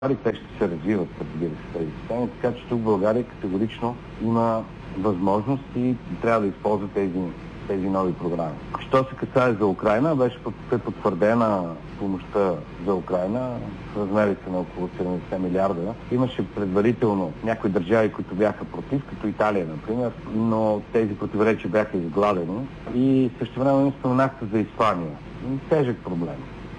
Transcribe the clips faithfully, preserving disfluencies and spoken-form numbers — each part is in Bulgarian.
те ще се развиват, разбира се, тези системи, така че тук в България категорично има възможност и трябва да използва тези, тези нови програми. Що се касае за Украйна, беше потвърдена помощта за Украйна в размерите на около седемдесет милиарда. Имаше предварително някои държави, които бяха против, като Италия, например, но тези противоречия бяха изгладени. И същевременно споменахте за Испания. Тежък проблем.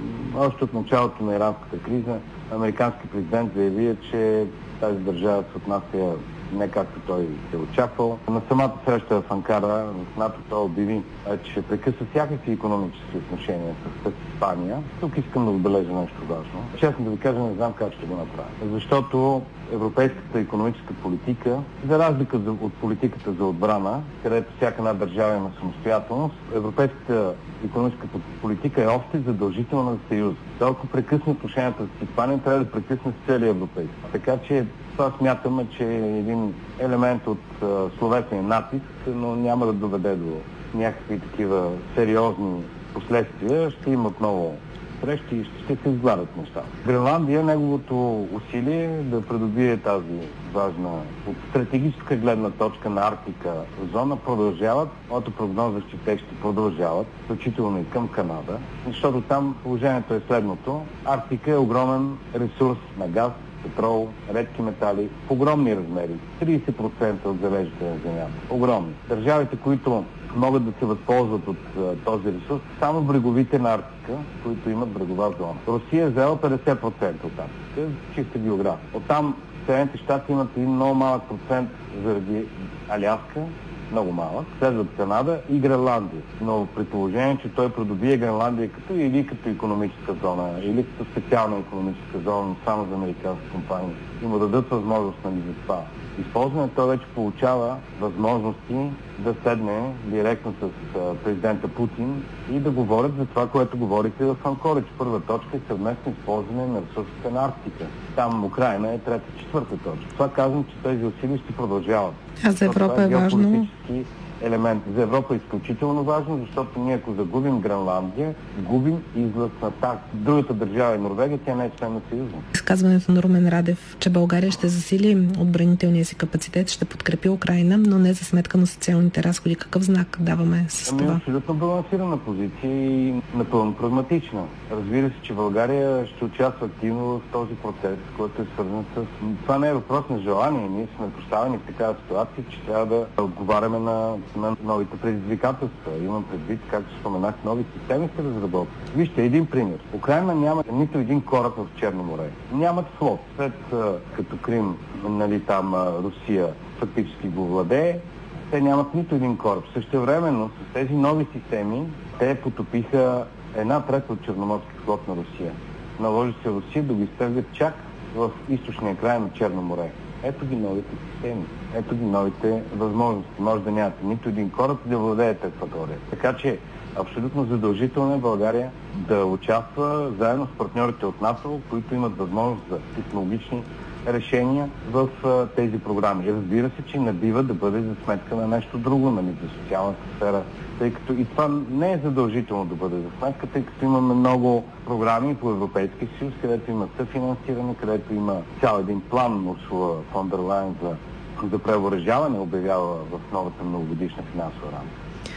Още от началото на иранската криза американски президент заяви, че тази държава се отнася не както той се очаквал. На самата среща в Анкара, в НАТО, той обяви, че прекъсва всякакви икономически отношения с, с Испания. Тук искам да отбележа нещо важно. Честно да ви кажа, не знам как ще го направя. Защото европейската икономическа политика, за разлика от политиката за отбрана, където всяка една държава има самостоятелност, европейската икономическа политика е обща и задължителна за Съюз. Толкова прекъсне отношенията с Испания, трябва да прекъсне с целия европейски. Така че това смятаме, че е един елемент от словесен натиск, но няма да доведе до някакви такива сериозни последствия. Ще има отново срещи и ще се изгладят неща. Гренландия, неговото усилие да придобие тази важна от стратегическа гледна точка на Арктика зона продължават. Моята прогноза, че те ще продължават, включително и към Канада, защото там положението е следното. Арктика е огромен ресурс на газ, петрол, редки метали, в огромни размери. трийсет процента от залежите на земята. Огромни. Държавите, които могат да се възползват от а, този ресурс, само бреговите на Арктика, които имат брегова зона. Русия е взела петдесет процента от Арктика, чиста география. Оттам Съединените щати имат един много малък процент заради Аляска, много малък, следват Канада и Гренландия. Но при положение, че той придобие Гренландия като или като икономическа зона, или като специална икономическа зона, само за американски компании, и му дадат възможност нали, за това използване, той вече получава възможности да седне директно с президента Путин и да говорят за това, което говорите в Анкоридж. Първа точка е съвместно използване на ресурсите на Арктика. Там Украйна е трета, четвърта точка. Това казвам, че тези усилия ще продължават. А за Европа е, е важно? Елемент. За Европа е изключително важно, защото ние ако загубим Гренландия, губим излъз на так. Другата държава е Норвегия, тя не е член на Съюза. Изказването на Румен Радев, че България ще засили отбранителния си капацитет, ще подкрепи Украйна, но не за сметка на социалните разходи. Какъв знак даваме с това? Ами абсолютно балансирана позиция и напълно прагматична. Разбира се, че България ще участва активно в този процес, който е свързан с... Това не е въпрос на желание. Ние сме поставени в такава ситуация, че трябва да отговаряме на на новите предизвикателства. Имам предвид, както споменах, нови системи се разработват. Вижте, един пример. Украйна няма нито един кораб в Черно море. Нямат флот. След като Крим, нали, там Русия фактически го владее, те нямат нито един кораб. Същевременно с тези нови системи те потопиха една трета от Черноморски флот на Русия. Наложи се Русия да го изтеглят чак в източния край на Черно море. Ето ги новите системи, ето ги новите възможности. Може да нямате нито един кораб да владеете акватория. Така че абсолютно задължително е България да участва заедно с партньорите от НАТО, които имат възможност за технологични решения в а, тези програми. Разбира се, че не бива да бъде за сметка на нещо друго, нали, за социалната сфера, тъй като и това не е задължително да бъде за сметка, тъй като имаме много програми по Европейския съюз, където има съфинансиране, където има цял един план Урсула фон дер Лайен за, за превъоръжаване, обявява в новата многогодишна финансова рамка.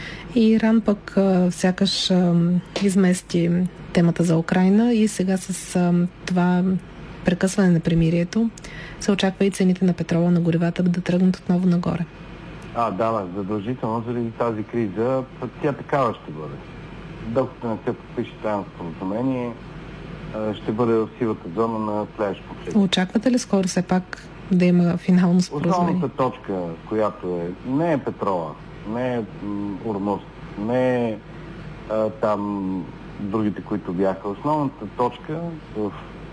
И Иран пък а, сякаш а, измести темата за Украйна и сега с а, това прекъсване на премирието се очаква и цените на петрола, на горивата да тръгнат отново нагоре. А, да, задължително заради тази криза, тя такава ще бъде. Докато не се подпише това споразумение, ще бъде в сивата зона на следващото поколение. Очаквате ли скоро все пак да има финално споразумение? Основната точка, която е, не е петрола, не е Урмуст, не е а, там другите, които бяха. Основната точка в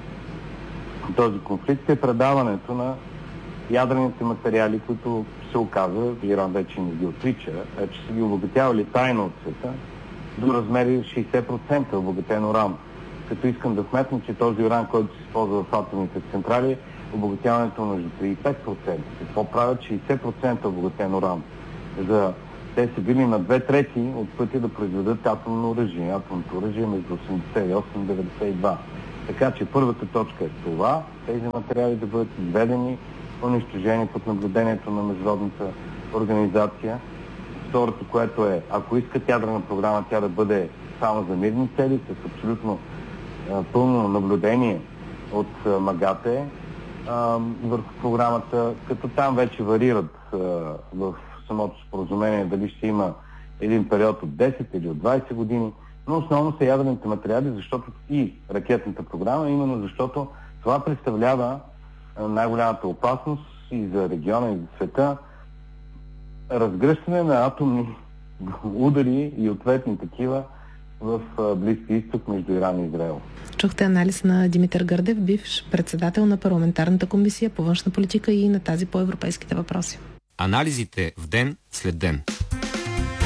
този конфликт е предаването на ядрените материали, които се оказа, Иран вече не ги отрича, че са ги обогатявали тайно от света до размери шейсет процента обогатен уран. Като искам да вметна, че този уран, който се използва в атомните централи, обогатяването между три и пет процента. Какво правят шейсет процента обогатен уран? За... Те са били на две трети от пътя да произведат атомно оръжие. Атомното оръжие е между осемдесет и осем и деветдесет и два. Така че първата точка е това, тези материали да бъдат изведени, унищожени под наблюдението на международната организация. Второто, което е, ако искат ядрена програма, тя да бъде само за мирни цели, с абсолютно а, пълно наблюдение от а, МАГАТЕ а, върху програмата, като там вече варират а, в самото споразумение дали ще има един период от десет или от двайсет години, но основно са ядрените материали, защото и ракетната програма, именно защото това представлява най-голямата опасност и за региона, и за света, разгръщане на атомни удари и ответни такива в Близки изток между Иран и Израел. Чухте анализ на Димитър Гърдев, бивш председател на парламентарната комисия по външна политика и на тази по европейските въпроси. Анализите в ден след ден.